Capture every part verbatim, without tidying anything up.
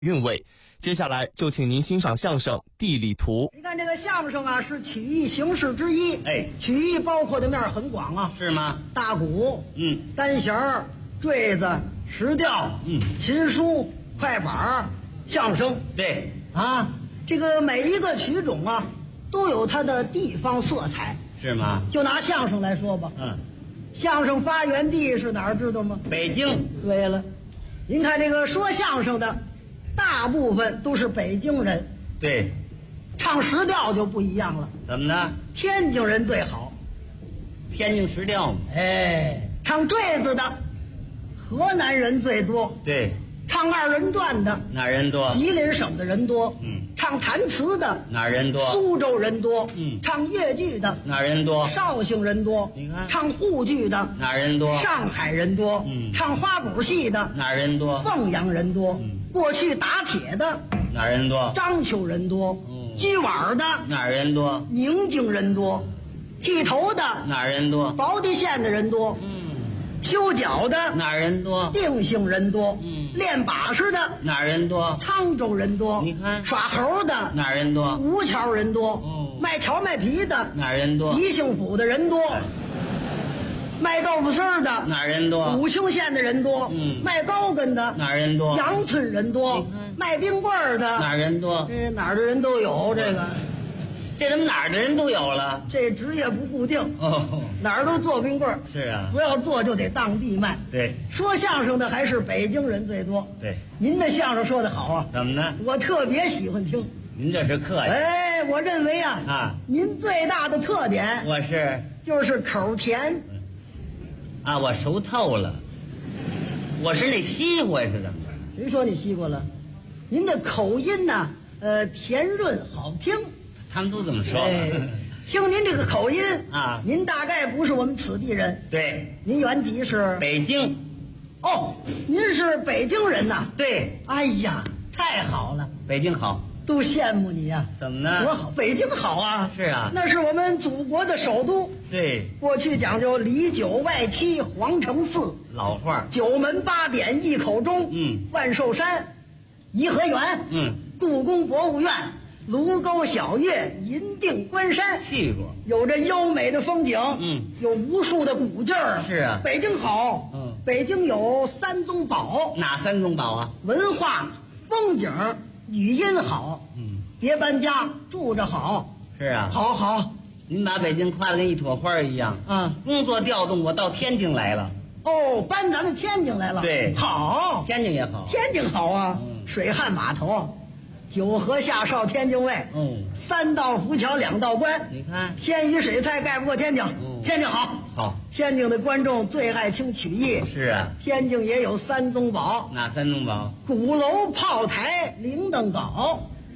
韵味。接下来就请您欣赏相声《地理图》。 你看这个相声啊，是曲艺形式之一。 哎， 曲艺包括的面很广啊。 是吗？ 大鼓， 嗯， 单弦儿、坠子、石调， 嗯， 琴书、快板儿、相声。 对啊，这个每一个曲种啊，都有它的地方色彩。 是吗？ 就拿相声来说吧， 嗯， 相声发源地是哪儿知道吗？ 北京。 对了，您看这个说相声的，大部分都是北京人。 对， 唱石调就不一样了， 怎么呢？ 天津人最好。 天津石调嘛。 哎，唱坠子的，河南人最多。 对， 唱二人转的， 哪儿人多？ 吉林省的人多。 嗯， 唱弹词的， 哪儿人多？ 苏州人多。 嗯， 唱越剧的， 哪儿人多？ 绍兴人多。 你看唱沪剧的， 哪儿人多？ 上海人多。 嗯， 唱花鼓戏的， 哪儿人多？ 凤阳人多。 嗯， 过去打铁的， 哪儿人多？ 章丘人多。 嗯， 锯碗的， 哪儿人多？ 宁京人多。剃头的， 哪儿人多？ 保地县的人多。 嗯， 修脚的， 哪儿人多？ 定兴人多。 嗯， 练把式的， 哪儿人多？ 沧州人多。 你看耍猴的， 哪儿人多？ 吴桥人多。 哦， 卖荞麦皮的， 哪儿人多？ 宜兴府的人多。卖豆腐丝儿的， 哪儿人多？ 武清县的人多。 嗯， 卖高跟的， 哪儿人多？ 杨村人多。 你看卖冰棍儿的， 哪儿人多？ 这哪儿的人都有。这个这怎么哪儿的人都有了？ 这职业不固定， 哦， 哪儿都做冰棍儿。 是啊， 只要做就得当地卖。 对说相声的还是北京人最多。 对， 您的相声说得好啊， 怎么呢？ 我特别喜欢听。 您这是客气。 哎，我认为啊， 啊， 您最大的特点我是就是口甜。 啊，我熟透了。我是那西瓜是怎么着？ 谁说你西瓜了？您的口音呢，呃，甜润好听。 他们都这么说。 哎，听您这个口音啊， 您大概不是我们此地人。 对， 您原籍是？ 北京。 哦，您是北京人呐？ 对， 哎呀，太好了， 北京好。 都羡慕你呀、 怎么呢？ 多好，北京好啊！ 是啊， 那是我们祖国的首都。 对， 过去讲究里九外七，皇城四， 老话。 九门八点一口钟。 嗯， 万寿山、颐和园。 嗯， 故宫博物院、卢沟晓月、银锭关山， 去过， 有着优美的风景。 嗯， 有无数的古劲儿。 是啊， 北京好。 嗯， 北京有三宗宝。 哪三宗宝啊？ 文化、风景、语音好。 嗯， 别搬家，住着好。 是啊， 好好。 您把北京夸得跟一朵花一样。 啊， 工作调动，我到天津来了。 哦，搬咱们天津来了。 对， 好， 天津也好。 天津好啊。 嗯， 水旱码头，九河下哨天津卫。 哦， 三道浮桥两道关。 你看， 鲜鱼水菜盖不过天津。 嗯， 天津好。 好， 天津的观众最爱听曲艺。 是啊， 天津也有三宗宝。 哪三宗宝？ 鼓楼、炮台、铃铛镐。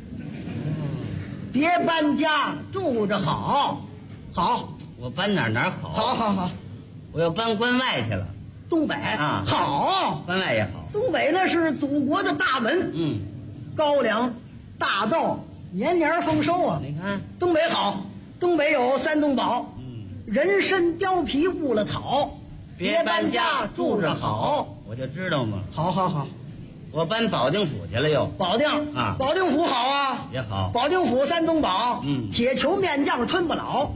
别搬家，住着好。好， 我搬哪儿哪儿好。 好，好，好。 我要搬关外去了。 东北啊， 好， 关外也好。 东北那是祖国的大门。 嗯， 高粱、大豆，年年丰收啊。 你看， 东北好，东北有三宗宝。 嗯， 人参、貂皮、误了草。别搬家，住着好。 我就知道嘛。 好，好，好。 我搬保定府去了又。 保定啊， 保定府好啊， 也好。 保定府三宗宝。 嗯， 铁球、面酱、春不老。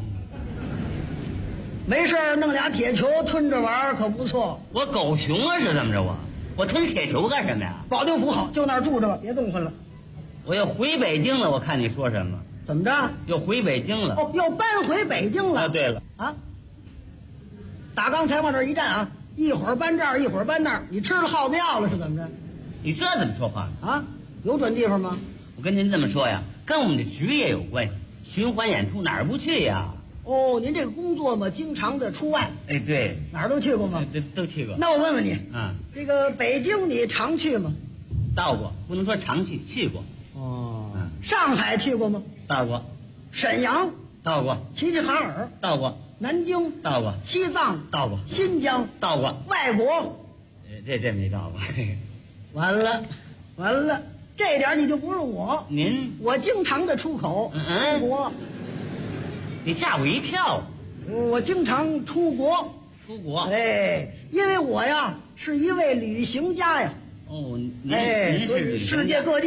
没事儿弄俩铁球吞着玩儿可不错。 我狗熊啊是怎么着？我我吞铁球干什么呀？ 保定府好，就那儿住着吧，别动弹了。 我要回北京了，我看你说什么？ 怎么着？ 又回北京了？ 哦，要搬回北京了。 啊，对了啊，打刚才往这儿一站啊，一会儿搬这儿，一会儿搬那儿，你吃了耗子药了是怎么着？ 你这怎么说话呢？ 啊，有准地方吗？ 我跟您这么说呀，跟我们的职业有关系。循环演出哪儿不去呀？ 哦，您这个工作嘛，经常的出外。 哎，对， 哪儿都去过吗？ 都都去过。 那我问问你， 啊， 这个北京你常去吗？ 到过，不能说常去，去过。 哦， 嗯， 上海去过吗？ 到过。 沈阳到过。 齐齐哈尔到过。 南京到过。 西藏到过。 新疆到过。 外国， 呃，这这没到过。 完了，完了，这点你就不是我。 您， 我经常的出口嗯嗯出国， 你吓我一跳。 我经常出国。 出国。 哎，因为我呀是一位旅行家呀。 哦，您哎， 您是所以旅行家世界各地。